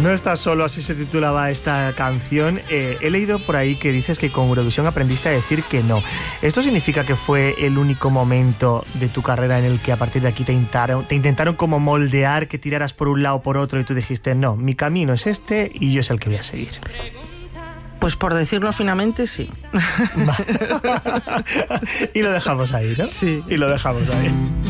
No estás solo, así se titulaba esta canción. He leído por ahí que dices que con Eurovisión aprendiste a decir que no. ¿Esto significa que fue el único momento de tu carrera en el que a partir de aquí te intentaron como moldear, que tiraras por un lado o por otro y tú dijiste, no, mi camino es este y yo es el que voy a seguir? Pues por decirlo finamente, sí. Y lo dejamos ahí, ¿no? Sí. Y lo dejamos ahí.